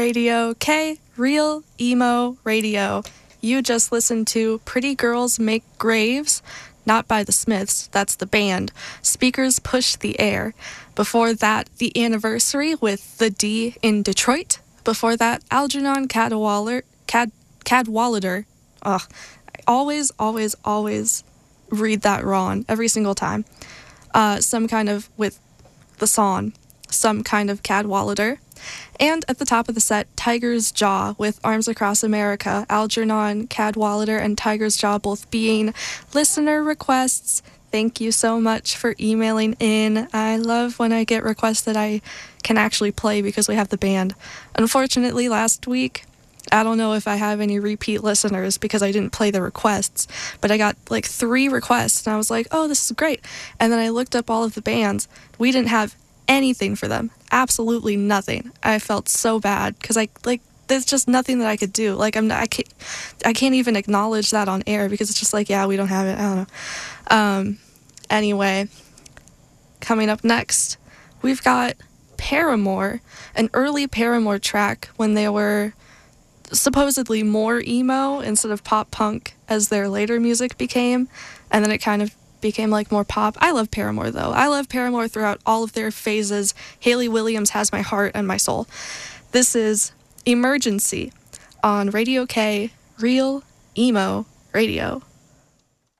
Radio K, Real Emo Radio. You just listened to Pretty Girls Make Graves, not by the Smiths, that's the band. Speakers Push the Air. Before that, The Anniversary with The D in Detroit. Before that, Algernon Cadwallader. Ugh, I always read that wrong every single time. Some kind of with the song, Some Kind of Cadwallader. And at the top of the set, Tiger's Jaw with Arms Across America, Algernon Cadwallader and Tiger's Jaw both being listener requests. Thank you so much for emailing in. I love when I get requests that I can actually play because we have the band. Unfortunately, last week, I don't know if I have any repeat listeners because I didn't play the requests, but I got like 3 requests and I was like, oh, this is great. And then I looked up all of the bands. We didn't have anything for them. Absolutely nothing. I felt so bad because there's just nothing that I could do. Like I can't even acknowledge that on air because it's just like, yeah, we don't have it. I don't know. Anyway, coming up next, we've got Paramore, an early Paramore track when they were supposedly more emo instead of pop punk as their later music became, and then it kind of became like more pop. I love Paramore though. I love Paramore throughout all of their phases. Hayley Williams has my heart and my soul. This is Emergency on Radio K, Real Emo Radio.